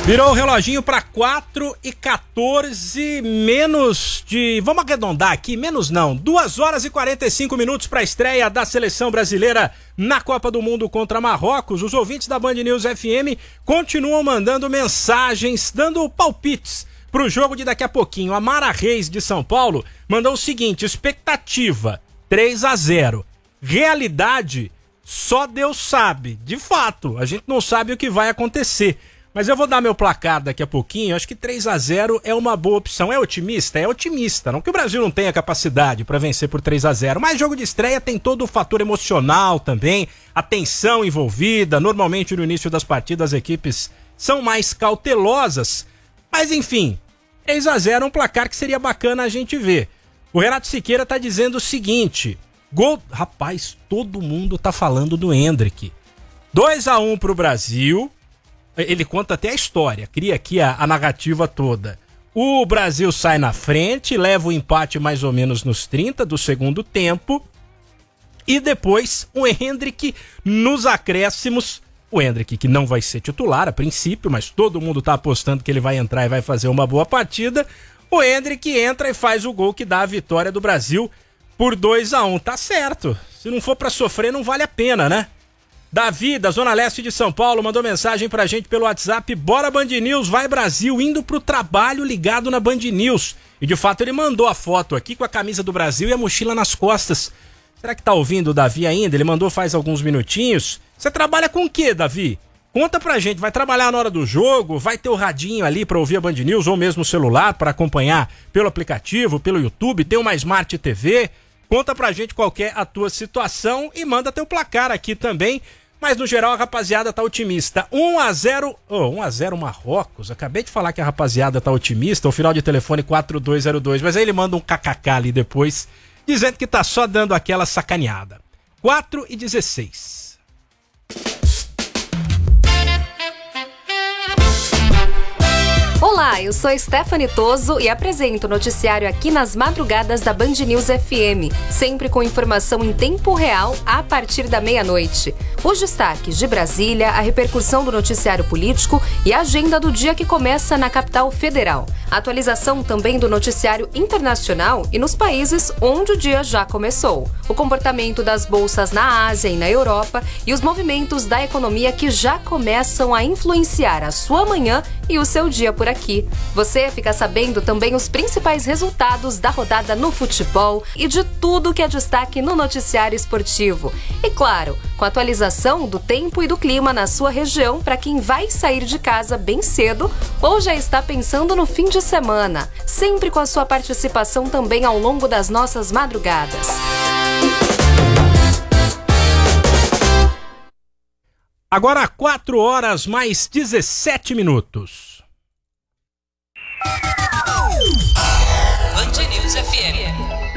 Virou o reloginho para 4h14, menos de... Vamos arredondar aqui, menos não. 2 horas e 45 minutos para a estreia da seleção brasileira na Copa do Mundo contra Marrocos. Os ouvintes da Band News FM continuam mandando mensagens, dando palpites para o jogo de daqui a pouquinho. A Mara Reis, de São Paulo, mandou o seguinte: expectativa 3-0. Realidade, só Deus sabe. De fato, a gente não sabe o que vai acontecer. Mas eu vou dar meu placar daqui a pouquinho. Acho que 3-0 é uma boa opção. É otimista? É otimista. Não que o Brasil não tenha capacidade para vencer por 3-0, mas jogo de estreia tem todo o fator emocional também, a tensão envolvida. Normalmente no início das partidas as equipes são mais cautelosas. Mas enfim, 3-0 é um placar que seria bacana a gente ver. O Renato Siqueira tá dizendo o seguinte: gol... Rapaz, todo mundo tá falando do Endrick. 2-1 pro Brasil. Ele conta até a história, cria aqui a narrativa toda. O Brasil sai na frente, leva o empate mais ou menos nos 30 do segundo tempo. E depois o Endrick nos acréscimos. O Endrick, que não vai ser titular a princípio, mas todo mundo tá apostando que ele vai entrar e vai fazer uma boa partida. O Endrick entra e faz o gol que dá a vitória do Brasil por 2-1. Tá certo, se não for pra sofrer não vale a pena, né? Davi, da Zona Leste de São Paulo, mandou mensagem pra gente pelo WhatsApp: bora Band News, vai Brasil, indo pro trabalho ligado na Band News. E de fato ele mandou a foto aqui com a camisa do Brasil e a mochila nas costas. Será que tá ouvindo o Davi ainda? Ele mandou faz alguns minutinhos. Você trabalha com o quê, Davi? Conta pra gente, vai trabalhar na hora do jogo? Vai ter o radinho ali pra ouvir a Band News ou mesmo o celular pra acompanhar pelo aplicativo, pelo YouTube? Tem uma Smart TV? Conta pra gente qual que é a tua situação e manda teu placar aqui também. Mas no geral a rapaziada tá otimista. 1-0 Marrocos. Acabei de falar que a rapaziada tá otimista. O final de telefone 4202. Mas aí ele manda um kkk ali depois, dizendo que tá só dando aquela sacaneada. 4h16. Olá, eu sou Stephanie Toso e apresento o noticiário aqui nas madrugadas da Band News FM, sempre com informação em tempo real a partir da meia-noite. Os destaques de Brasília, a repercussão do noticiário político e a agenda do dia que começa na capital federal. Atualização também do noticiário internacional e nos países onde o dia já começou. O comportamento das bolsas na Ásia e na Europa e os movimentos da economia que já começam a influenciar a sua manhã e o seu dia por aqui. Você fica sabendo também os principais resultados da rodada no futebol e de tudo que é destaque no noticiário esportivo. E claro, com a atualização do tempo e do clima na sua região para quem vai sair de casa bem cedo ou já está pensando no fim de semana. Sempre com a sua participação também ao longo das nossas madrugadas. Agora 4 horas mais 17 minutos. Band News FM.